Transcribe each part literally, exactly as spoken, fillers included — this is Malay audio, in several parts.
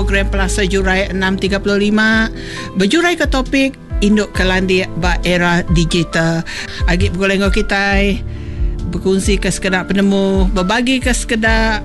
program Pelasa Jurai enam tiga lima berjurai ke topik Induk Kelandia ba era digital. Agik bergoleng kita berkongsi ke sekedar penemu, berbagi ke sekedar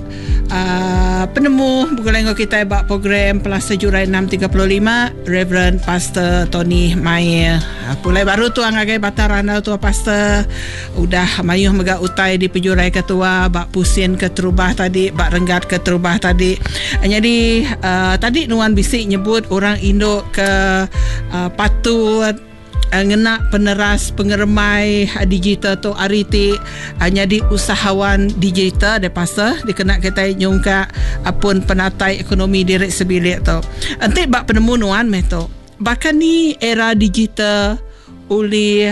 uh, penemu bergoleng kita ba program Pelasa Jurai enam tiga lima Reverend Pastor Tony Mayer. Uh, pulai baru tu angagai batarana tu pastor udah mayuh mega utai di pejurai ketua bak pusin ke terubah tadi, bak renggat ke terubah tadi. Jadi uh, tadi Nuan bisik nyebut orang Indo ke uh, patut uh, ngena peneras pengeremai uh, digital tu ariti uh, jadi usahawan digital de pasal dikena kita nyungka apun penatai ekonomi direk sebilik tu. Nanti bak penemu Nuan meh tu. Bahkan ni era digital oleh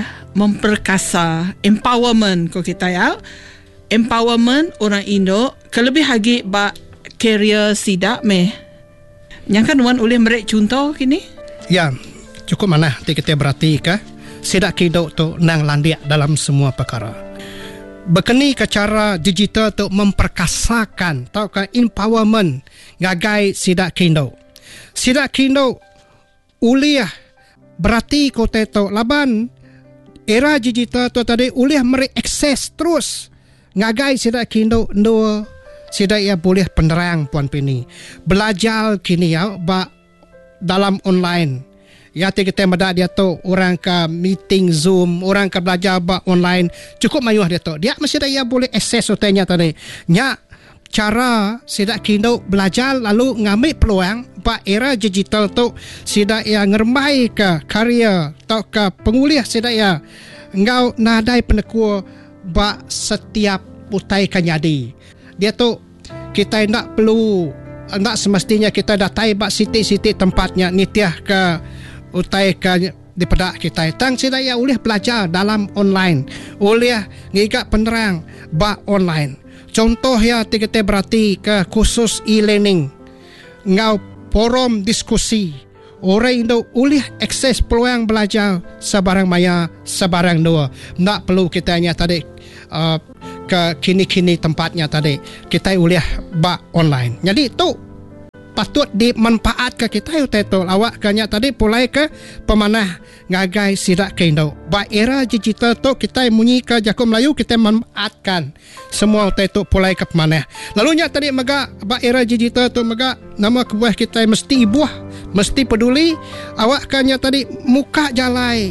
memperkasa empowerment ko kita ya. Empowerment orang Indo kelebih lagi bak career sidak meh. Yang kan Nuan oleh merek contoh kini? Ya, cukup mana kita berarti ke sidak kido tu nang landia dalam semua perkara. Berkeni ke cara digital tu memperkasakan tau ke empowerment ngagai sidak kido. Sidak kido uliah berarti kota tu laban era digital tu tadi uliah meri akses terus ngagai sidak kido ndo sidak ia boleh penerang puan pini belajar kini ya ba dalam online ya kita meda dia tu orang ke meeting Zoom, orang ke belajar ba online cukup mayuh dia tu dia mesti dia boleh akses utanya tadi nya cara sidak kindo belajar lalu ngambil peluang ba era digital tu sidak ia ngermai ke karya atau ke pengulih sidak ia engau nadai penekur ba setiap utai kanyadi dia tu kita nak perlu nak semestinya kita datai ba siti-siti tempatnya nitiah ke utai ke di pedak kita tang sidak ia boleh belajar dalam online boleh ngigak penerang ba online. Contoh ya kita berarti ke khusus e-learning ngau forum diskusi orang Indo boleh akses peluang belajar sebarang maya sebarang dua tak perlu kita hanya tadi uh, ke kini-kini tempatnya tadi kita boleh ba online jadi tu patut dimanfaat ke kita itu awak kanya tadi pulai ke pemanah ngagai sidak ke Indo ba era digital tu kita munyi ke Jaku Melayu kita manfaatkan semua itu pulai ke pemanah lalu nya tadi mega ba era digital tu mega nama kebuah kita mesti buah mesti peduli awak kanya tadi muka jalai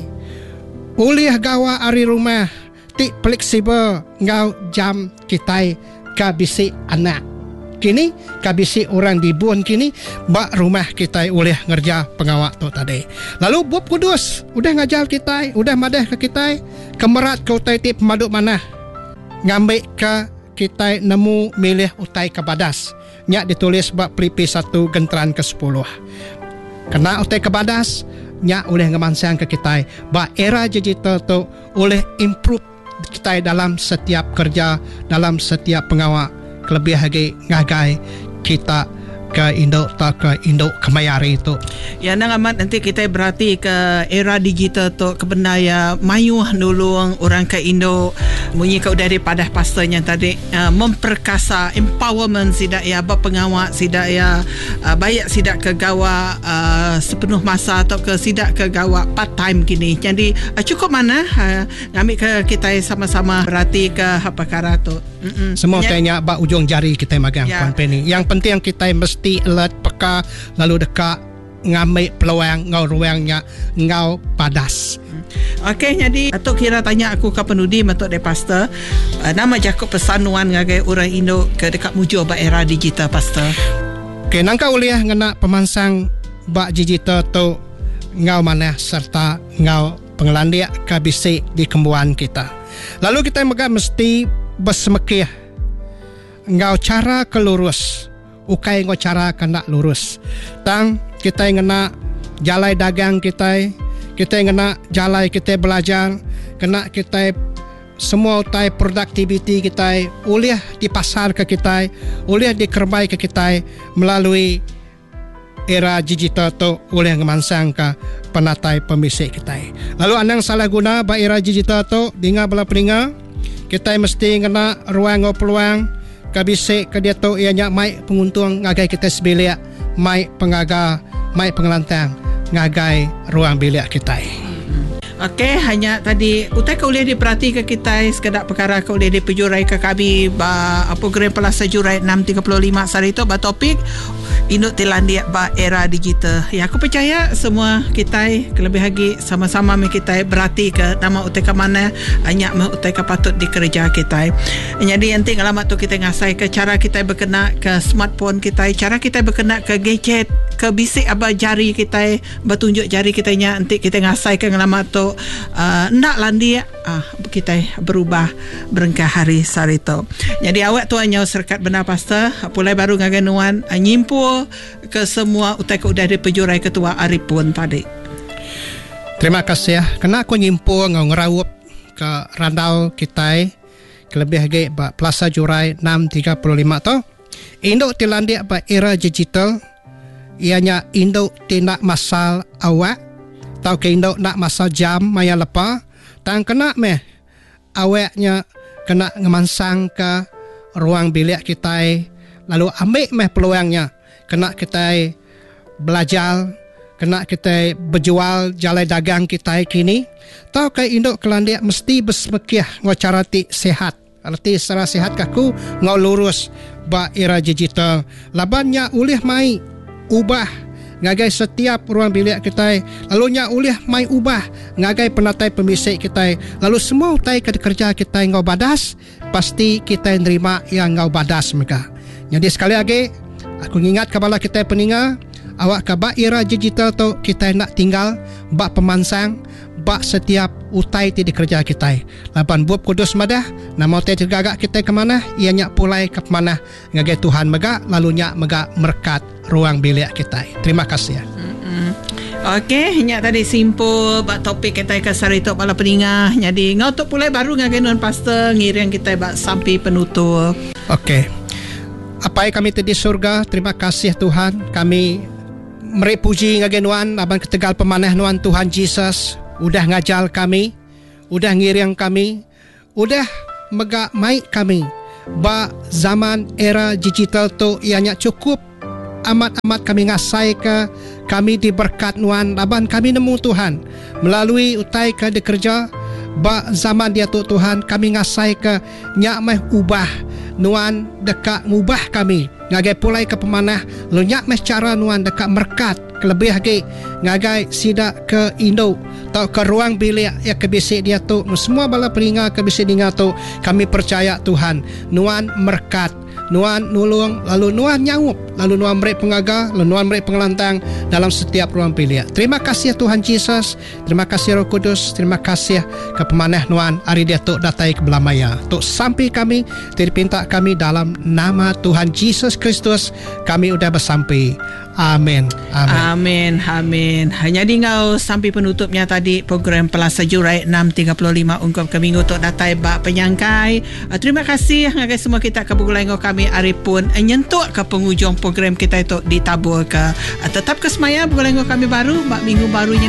boleh gawa ari rumah ti fleksibel ngau jam kita ke bisi anak kini kabisi orang di buan kini bak rumah kita boleh ngerja pengawak tu tadi lalu Bob Kudus udah ngajar kita udah madah ke kita kemerat ke utai tip pemaduk mana ngambil ke kita nemu milih utai ke badas nyak ditulis bak peripi satu genteran ke sepuluh kena utai ke badas nyak boleh ngemansang ke kita bak era digital tu boleh improve kita dalam setiap kerja dalam setiap pengawak kelebih lagi ngagai kita ke Indo tak ke Indo kemayari itu. Ya nang amat nanti kita berarti ke era digital tu kebenaya mayuh nulung orang ke Indo munyi ke udah daripada pastornya tadi uh, memperkasa empowerment sidak ya pengawak sidak ya uh, banyak sidak ke gawa uh, sepenuh masa atau ke sidak ke gawa part time kini. Jadi uh, cukup mana uh, ngambil ke kita sama-sama berarti ke apa perkara tu. Mm-mm. Semua ya. Tanya bak ujung jari kita magang ya. Puan Penny. Yang penting kita mesti alert peka lalu dekat ngambil peluang ngau ruangnya ngau padas. Okey jadi atau kira tanya aku ke penudi matuk de pastor uh, nama Jakob pesanuan ngagai orang Indo ke dekat mujo ba era digital pastor. Okey nangka uliah ngena pemansang ba digital tu ngau mana serta ngau pengelandia kabisi di kembuan kita. Lalu kita megah mesti bersemekih ngau cara kelurus ukai ngau cara kena lurus tang kita ngena jalai dagang kita kita ngena jalai kita belajar kena kita semua utai produktiviti kita ulih di pasar ke kita ulih dikerbai ke kita melalui era digital tu ulih ngemansang ke penatai pemisik kita lalu anang salah guna ba era digital tu dinga bala peninga kita mesti ngena ruang ngau peluang kabisik ke dia tu ianya mai penguntung ngagai kita sebelia mai pengaga, mai pengelantang ngagai ruang bilik kita. Okey, hanya tadi utai kau boleh diperhati ke kita sekedar perkara kau boleh dipejurai ke kami ba program Pelasa Jurai enam tiga puluh lima hari itu ba topik induk Telandia ba era digital. Ya, aku percaya semua kita kelebih lagi sama-sama me kita berarti ke nama utai ke mana hanya me utai ke patut dikerja kita. Jadi nanti alamat tu kita ngasai ke cara kita berkena ke smartphone kita, cara kita berkena ke gadget, ke bisik aba jari kita, bertunjuk jari kita nya nanti kita ngasai ke alamat tu uh, nak landia ah kita berubah berengkah hari sarito. Jadi awak tu hanya serkat benar pastor pulai baru ngaganuan uh, nyimpul ke semua utai ke udah dipejurai ketua Arifun tadi. Terima kasih ya. Kena aku nyimpul ngau ngerawup ke randau kita kelebih lagi ba Pelasa Jurai enam tiga puluh lima tu. Induk Telandia ba era digital ianya induk tindak masal awak tau ke induk nak masal jam maya lepa tang kena meh awaknya kena ngemansang ke ruang bilik kita lalu ambil meh peluangnya kena kita belajar, kena kita berjual jalan dagang kita kini. Tahu ke induk Kelandia mesti bersemekiah ngau cara ti sehat. Arti secara sehat kaku ngau lurus ba era digital. Labannya ulih mai ubah ngagai setiap ruang bilik kita. Lalu nya ulih mai ubah ngagai penatai pemisik kita. Lalu semua utai kerja kita ngau badas, pasti kita nerima yang ngau badas mereka. Jadi sekali lagi aku ingat kepada kita peninga, awak ke bak era digital tu kita nak tinggal bak pemansang, bak setiap utai ti dikerja kita. Lapan buat kudus madah, nama utai tergagak kita ke mana, ianya pulai ke mana ngagai Tuhan mega, lalu nya mega merkat ruang bilik kita. Terima kasih ya. Okey, nya tadi simpul bak topik kita ke sarito bala peningah. Jadi ngau tu pulai baru ngagai non pastor ngiring kita bak sampai penutup. Okey. Apa yang kami tadi surga, terima kasih Tuhan. Kami merepuji ngagenuan abang ketegal pemanah nuan Tuhan Yesus udah ngajal kami, udah ngiring kami, udah mega mai kami. Ba zaman era digital tu ianya cukup amat-amat kami ngasai ke kami diberkat nuan aban kami nemu Tuhan melalui utai ke dikerja ba zaman dia tu Tuhan kami ngasai ke nyak meh ubah nuan dekat ngubah kami ngagai pulai ke pemanah lu nyak meh cara nuan dekat merkat kelebih lagi ngagai sidak ke Indo atau ke ruang bilik ya ke bisik dia tu semua bala peninga ke bisik dia tu kami percaya Tuhan nuan merkat nuan nulung lalu nuan nyaup lalu nuan merek pengaga lalu nuan merek pengelantang dalam setiap ruang bilik. Terima kasih Tuhan Yesus, terima kasih Roh Kudus, terima kasih ke pemanah nuan hari dia tu datai ke belamaya tu sampai kami dipinta kami dalam nama Tuhan Yesus Kristus kami udah bersampai. Amin. Amin. Amin. Amin. Hanya di ngau sampai penutupnya tadi program Pelasa Jurai enam tiga puluh lima ungkap ke minggu untuk datai bak penyangkai. Uh, terima kasih ngagai semua kita ke bukulai ngau kami Arifun uh, nyentuk ke penghujung program kita itu ditabur ke uh, tetap ke semaya bukulai ngau kami baru bak minggu barunya